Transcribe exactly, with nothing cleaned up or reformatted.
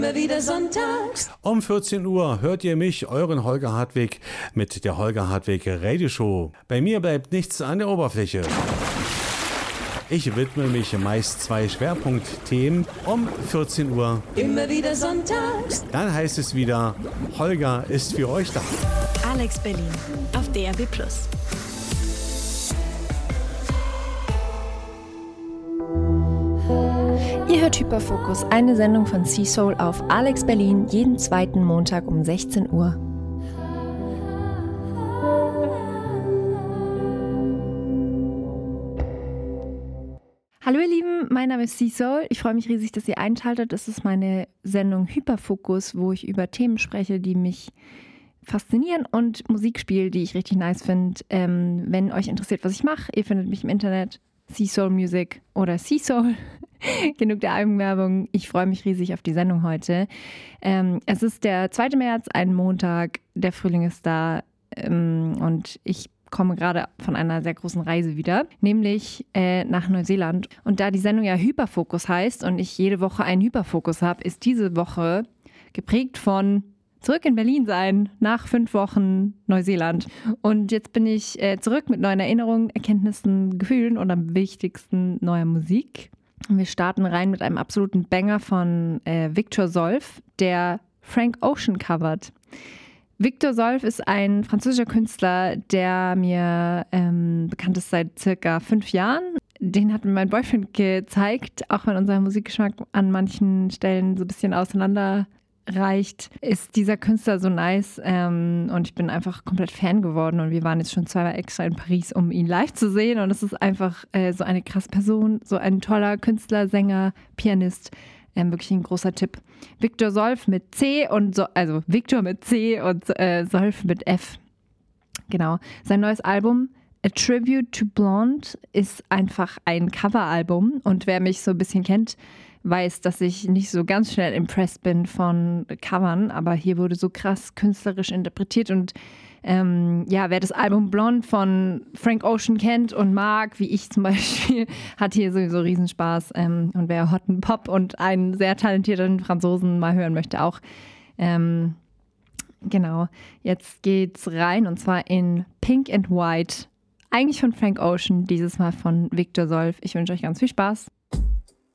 Immer wieder sonntags. Um vierzehn Uhr hört ihr mich, euren Holger Hartwig, mit der Holger Hartwig Radio Show. Bei mir bleibt nichts an der Oberfläche. Ich widme mich meist zwei Schwerpunktthemen um vierzehn Uhr. Immer wieder sonntags. Dann heißt es wieder, Holger ist für euch da. Alex Berlin auf D R B plus. Ihr hört Hyperfokus, eine Sendung von C-Soul auf Alex Berlin, jeden zweiten Montag um sechzehn Uhr. Hallo ihr Lieben, mein Name ist C-Soul. Ich freue mich riesig, dass ihr einschaltet. Das ist meine Sendung Hyperfokus, wo ich über Themen spreche, die mich faszinieren und Musik spiele, die ich richtig nice finde. Ähm, wenn euch interessiert, was ich mache, ihr findet mich im Internet, C-Soul Music oder C-Soul. Genug der Eigenwerbung. Ich freue mich riesig auf die Sendung heute. Ähm, es ist der zweite März, ein Montag. Der Frühling ist da ähm, und ich komme gerade von einer sehr großen Reise wieder, nämlich äh, nach Neuseeland. Und da die Sendung ja Hyperfokus heißt und ich jede Woche einen Hyperfokus habe, ist diese Woche geprägt von zurück in Berlin sein, nach fünf Wochen Neuseeland. Und jetzt bin ich äh, zurück mit neuen Erinnerungen, Erkenntnissen, Gefühlen und am wichtigsten neuer Musik. Wir starten rein mit einem absoluten Banger von äh, Victor Solf, der Frank Ocean covert. Victor Solf ist ein französischer Künstler, der mir ähm, bekannt ist seit circa fünf Jahren. Den hat mir mein Boyfriend gezeigt, auch wenn unser Musikgeschmack an manchen Stellen so ein bisschen auseinander reicht, ist dieser Künstler so nice ähm, und ich bin einfach komplett Fan geworden und wir waren jetzt schon zweimal extra in Paris, um ihn live zu sehen und es ist einfach äh, so eine krasse Person, so ein toller Künstler, Sänger, Pianist, ähm, wirklich ein großer Tipp. Victor Solf mit C und so, also Victor mit C und äh, Solf mit F. Genau. Sein neues Album A Tribute to Blonde ist einfach ein Coveralbum und wer mich so ein bisschen kennt, weiß, dass ich nicht so ganz schnell impressed bin von Covern, aber hier wurde so krass künstlerisch interpretiert und ähm, ja, wer das Album Blonde von Frank Ocean kennt und mag, wie ich zum Beispiel, hat hier sowieso Riesenspaß ähm, und wer Hotten Pop und einen sehr talentierten Franzosen mal hören möchte auch. Ähm, genau, jetzt geht's rein und zwar in Pink and White, eigentlich von Frank Ocean, dieses Mal von Victor Solf. Ich wünsche euch ganz viel Spaß.